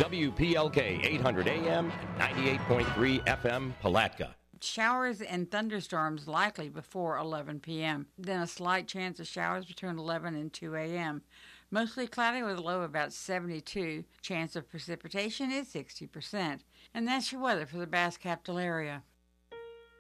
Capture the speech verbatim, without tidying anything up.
W P L K eight hundred A M and ninety-eight point three F M Palatka. Showers and thunderstorms likely before eleven p.m. Then a slight chance of showers between eleven and two a.m. Mostly cloudy with a low of about seventy-two. Chance of precipitation is sixty percent. And that's your weather for the Bass Capital area.